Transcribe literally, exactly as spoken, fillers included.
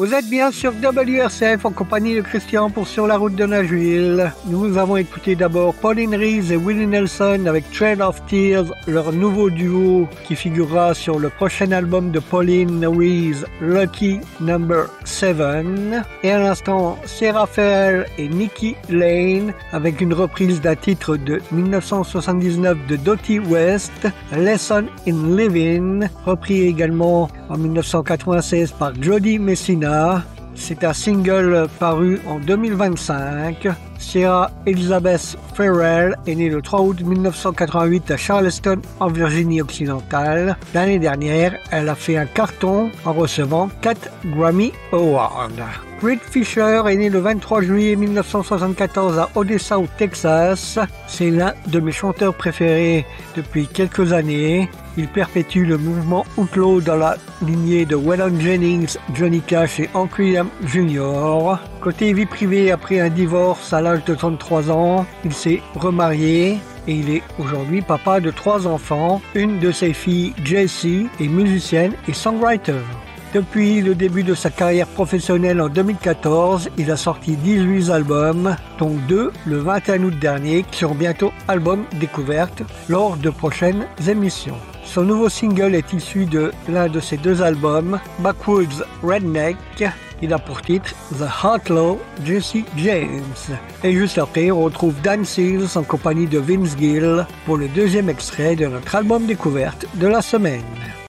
Vous êtes bien sur W R C F en compagnie de Christian pour Sur la route de Nashville. Nous avons écouté d'abord Pauline Rees et Willie Nelson avec Trail of Tears, leur nouveau duo qui figurera sur le prochain album de Pauline Rees, Lucky Number sept. Et à l'instant, Sarah Farrell et Nikki Lane avec une reprise d'un titre de dix-neuf cent soixante-dix-neuf de Dottie West, Lesson in Living, repris également en dix-neuf cent quatre-vingt-seize par Jody Messina. C'est un single paru en deux mille vingt-cinq. Sarah Elizabeth Farrell est née le trois août dix-neuf cent quatre-vingt-huit à Charleston, en Virginie-Occidentale. L'année dernière, elle a fait un carton en recevant quatre Grammy Awards. Reed Fisher est né le vingt-trois juillet mille neuf cent soixante-quatorze à Odessa, au Texas. C'est l'un de mes chanteurs préférés depuis quelques années. Il perpétue le mouvement outlaw dans la lignée de Waylon Jennings, Johnny Cash et Hank Williams junior Côté vie privée, après un divorce à l'âge de trente-trois ans, il s'est remarié et il est aujourd'hui papa de trois enfants. Une de ses filles, Jessie, est musicienne et songwriter. Depuis le début de sa carrière professionnelle en deux mille quatorze, il a sorti dix-huit albums, dont deux le vingt et un août dernier, qui seront bientôt albums découvertes lors de prochaines émissions. Son nouveau single est issu de l'un de ses deux albums, Backwoods Redneck. Il a pour titre The Outlaw Jesse James. Et juste après, on retrouve Dan Seals en compagnie de Vince Gill pour le deuxième extrait de notre album découverte de la semaine.